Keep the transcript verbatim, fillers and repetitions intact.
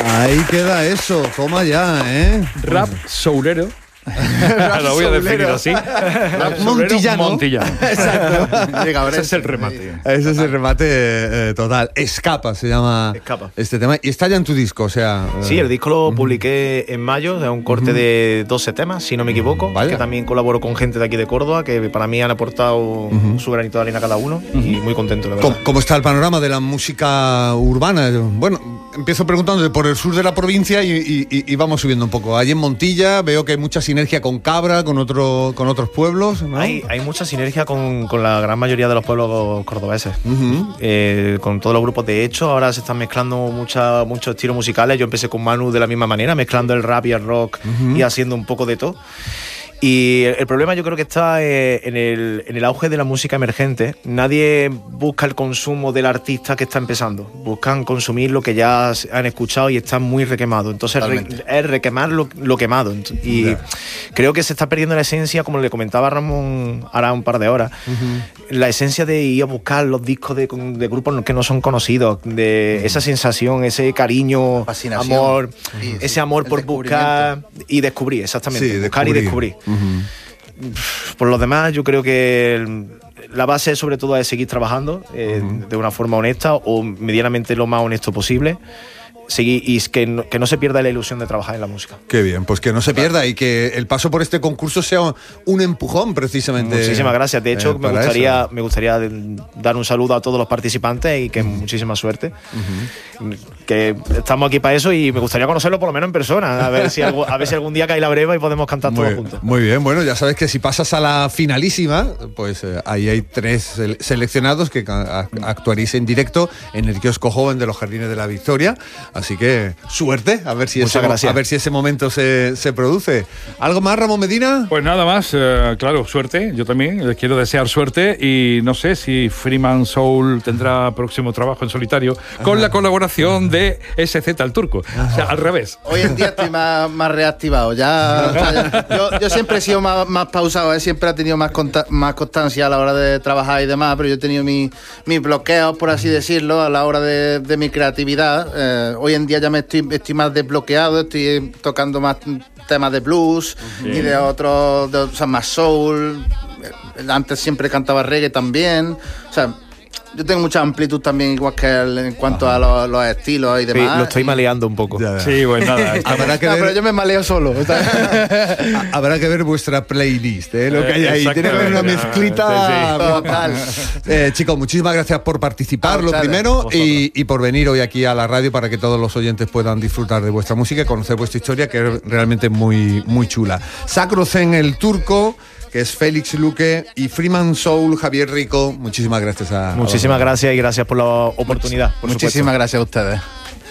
Ahí queda eso, toma ya, ¿eh? Rap soulero. Lo voy a definir así. Rap montillano. Montillano. Exacto. Ese es el remate. Ese es el remate eh, total. Escapa se llama Escapa. este tema. Y está ya en tu disco, o sea... Eh, Sí, el disco lo uh-huh. publiqué en mayo, es un corte uh-huh. de doce temas, si no me equivoco. Vaya. Que también colaboro con gente de aquí de Córdoba, que para mí han aportado uh-huh. su granito de arena cada uno. Uh-huh. Y muy contento, la verdad. ¿Cómo, ¿Cómo está el panorama de la música urbana? Bueno, empiezo preguntándote por el sur de la provincia y, y, y vamos subiendo un poco. Allí en Montilla veo que hay mucha sinergia con Cabra, con otro, con otros pueblos, ¿no? Hay, hay mucha sinergia con, con la gran mayoría de los pueblos cordobeses. Uh-huh. Eh, con todos los grupos. De hecho, ahora se están mezclando mucha, muchos estilos musicales. Yo empecé con Manu de la misma manera, mezclando el rap y el rock uh-huh. y haciendo un poco de todo. Y el, el problema yo creo que está eh, en, el, en el auge de la música emergente. Nadie busca el consumo del artista que está empezando. Buscan consumir lo que ya han escuchado y está muy requemado. Entonces re, es requemar lo, lo quemado. Y yeah. creo que se está perdiendo la esencia, como le comentaba Ramón ahora un par de horas, uh-huh. la esencia de ir a buscar los discos de, de grupos que no son conocidos, de uh-huh. esa sensación, ese cariño, amor, sí, ese amor por buscar y descubrir, exactamente, sí, buscar descubrir. y descubrir. Uh-huh. Por lo demás, yo creo que el, la base sobre todo es seguir trabajando eh, uh-huh. de una forma honesta o medianamente lo más honesto posible. Seguir, y que no, que no se pierda la ilusión de trabajar en la música. Qué bien, pues que no se pierda y que el paso por este concurso sea un empujón precisamente. Muchísimas gracias. De hecho, eh, me gustaría me gustaría dar un saludo a todos los participantes y que uh-huh. muchísima suerte. Uh-huh. Que estamos aquí para eso y me gustaría conocerlo por lo menos en persona, a ver si algo, a ver si algún día cae la breva y podemos cantar muy, todos juntos. Muy bien, bueno, ya sabes que si pasas a la finalísima, pues eh, ahí hay tres seleccionados que a, actuaréis en directo en el kiosco joven de los Jardines de la Victoria. Así que suerte, a ver si, ese, a ver si ese momento se, se produce. ¿Algo más, Ramón Medina? Pues nada más, eh, claro, suerte. Yo también les quiero desear suerte y no sé si Freeman Soul tendrá próximo trabajo en solitario Ajá. con la colaboración de S Z el Turco. Ajá. O sea, al revés. Hoy en día estoy más, más reactivado. Ya, o sea, ya yo, yo siempre he sido más, más pausado, ¿eh? Siempre he tenido más, consta, más constancia a la hora de trabajar y demás, pero yo he tenido mis mi bloqueos, por así decirlo, a la hora de, de mi creatividad. Eh, hoy en día ya me estoy, estoy más desbloqueado, estoy tocando más temas de blues sí. y de otros, de, o sea, más soul. Antes siempre cantaba reggae también. O sea, yo tengo mucha amplitud también, igual que él, en cuanto Ajá. a los, los estilos y demás. Sí, lo estoy maleando un poco. Ya, ya. Sí, pues nada. Habrá que no, ver... pero yo me maleo solo. Habrá que ver vuestra playlist, ¿eh? Lo que hay ahí. Tiene que haber una mezclita. Sí, sí. Total. Eh, chicos, muchísimas gracias por participar, lo primero, y, y por venir hoy aquí a la radio para que todos los oyentes puedan disfrutar de vuestra música y conocer vuestra historia, que es realmente muy, muy chula. Sacro Zen el Turco, que es Félix Luque, y Freeman Soul, Javier Rico. Muchísimas gracias a Muchísimas a gracias y gracias por la oportunidad. Por Muchísimas supuesto. gracias a ustedes.